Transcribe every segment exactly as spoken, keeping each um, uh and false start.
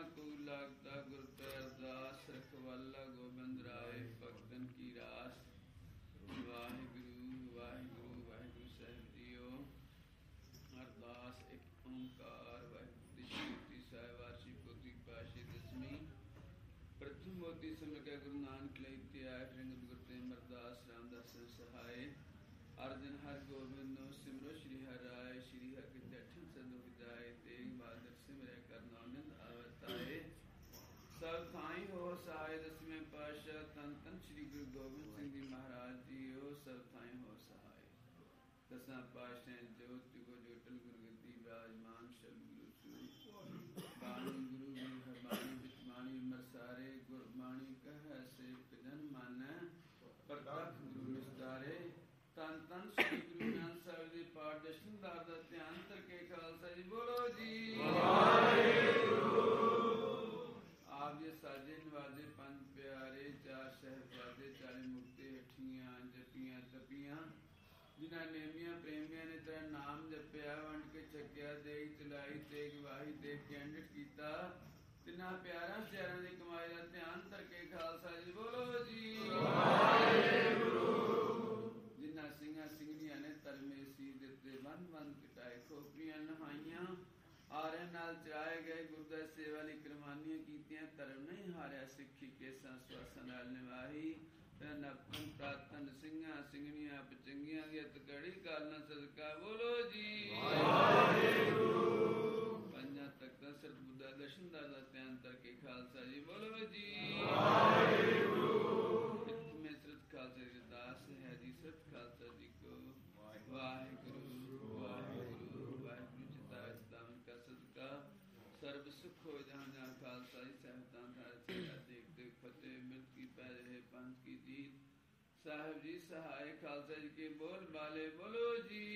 को लागता गुर पे अरदास रखवाला गोबिंद राय भगतन की रास। वाहिगुरु वाहिगुरु वाहिगुरु साहिब जीओ। अरदास एक ओंकार वाहिगुरु श्री साहिब वासी पोती पाशी दसवीं प्रथम मोती समझ गुरु नानक लैते आय रंगत गुरते अमरदास रामदास सहाय। अर्जन हर गोविंद सिमरो श्री हर राय। श्री हर के जठन सदो जाय तेग बहादुर सिमरै कर नानंद आवताए। सब थाई हो सहाय दसवें पातशाह तन तन श्री गुरु गोबिंद सिंह जी महाराज जी हो। सब थाई हो सहाय दसा पातशाह ज्योत को जोटल गुरु गद्दी विराजमान शब गुरु सू। बाणी गुरु गुरु बाणी बिचमाणी मरसारे गुरबाणी कह से जन मान प्रतख गुरु निस्तारे। तन तन श्री गुरु नानक साहिब जी पाठ दर्शनदार दा ध्यान तरके खालसा जी बोलो जी। आप जे साजे नवाजे पंज प्यारे चार शहजादे चाली मुक्ति हठियां जपियां तपियां। जिन्हां नेमियां प्रेमियां ने तेरा नाम जपिया वंड के छकिया देख चलाई तेग वाही देख के अंडित कीता। तिन्हां प्यारा शहरां दी कमाई दा ध्यान तरके खालसा जी बोलो जी। जिन्हां सिंघां सिंघणियां ने तरमे सी दिते वन वन कटाए खोपड़ियां नहाइयां। आरे नाल चराए गए गुरदा सेवा लई कुर्बानियां कीतियां। धर्म नहीं हारिया सिੱਖੀ केसां स्वासां नाल निभाई। नपन प्रातन सिंघां सिंघणियां पचंगियां दी तकड़ी कालना सदका बोलो जी। पंजां तख्तां सिर बुद्धा दर्शनदार दा ध्यान तरके खालसा जी बोलो जी। खालसा जी दास है जी सत खालसा जी को वाहिगुरु वाहिगुरु वाहिगुरु चिता दामन का सदका सर्व सुख हो जहाँ जहाँ खालसा जी सहतान देख देख फतेह मिल की पैर पंथ की जीत। साहिब जी सहाय खालसा जी के बोल बाले बोलो जी।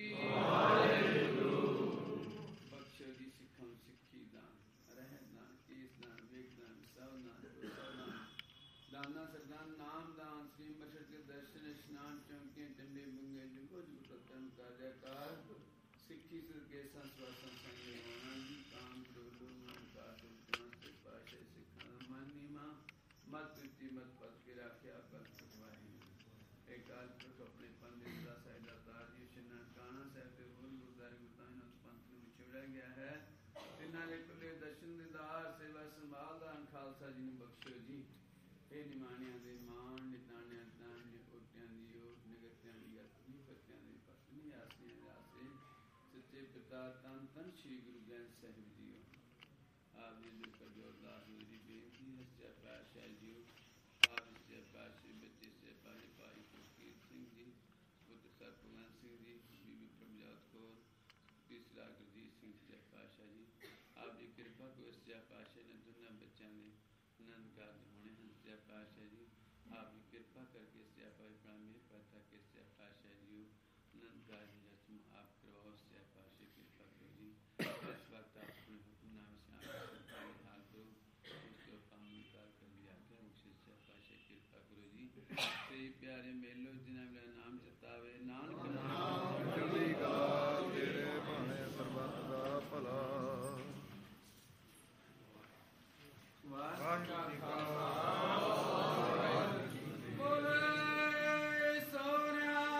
बख्शो जी सिखम सिखी दान रह दान केस दान वेग दान सब दान सब दान दाना सरदान नाम दान श्री मशर के दर्शन स्नान चौंके चंडे मंगे जुगो जुग प्रतम कार्यकार। सिक्खी सुर के संस्वासन संगे होना जी काम डोलो का तुम से पाशे सिखा मानी मां मत तुति मत पद के राख्या पद सुखवाही। एक काल पुरख अपने पंडित दा साहिब दार जी शना काना साहिब के बोल गुरदारी गुरदान उस पंथ में विछोड़ा गया है। तिन्हां ने कुले दर्शन दीदार सेवा संभाल दान खालसा जी ने बख्शो जी। हे निमाणियां दे मान निताणियां दान निकोटियां दी ओट निगतियां दी गति पत्तियां दी पत्नी आसियां दे आसे। सच्चे पिता तन तन श्री गुरु ग्रंथ साहिब जी हो। आप जी जो कजोरदास मेरी बेनती है सच्चा पातशाह जी हो। आप सच्चे पातशाह बच्चे से पाई पाई कुलकीर्त सिंह जी पुत्र सरपंच सिंह जी बीबी प्रभुजात कौर तीसरा गुरजीत सिंह सच्चा पातशाह जी। आप जी कृपा को सच्चा पातशाह ने दोनों बच्चों ने आनंद कारज होने हैं सच्चा पातशाह जी। आप जी कृपा करके सच्चा पातशाह मेरे पता के सच्चा पातशाह जी हो। आनंद कारज रस्म आप करवाओ सच्चा पातशाह कृपा करो जी। इस वक्त आप अपने हुक्मनामे से आप हाल दो उसको पानी कार कर लिया क्या मुझसे सच्चा पातशाह कृपा करो जी। सही प्यारे मेलो जिन्हें मेरा नाम जतावे नानक नाम चढ़ी कला तेरे भाने सर्बत दा भला। वाहिगुरू जी का बोले सोनिया।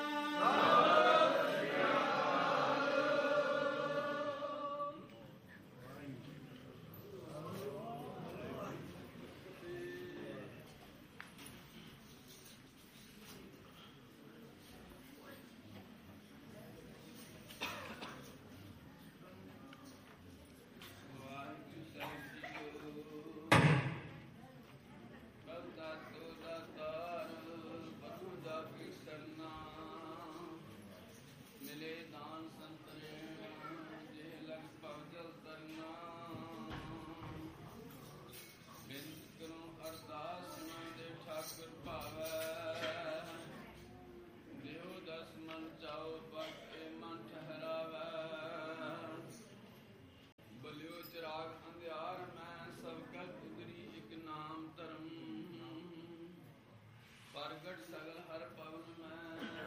मिले दान संतरे जे लग पवजल तरना। बिंद करूं अरदास न दे ठाकुर पावै। देहो दस मन चाओ पट ए मन ठहरावै। बलियो चिराग अंधियार मैं सब कल उगरी एक नाम धर्म। प्रगट सगल हर पवन में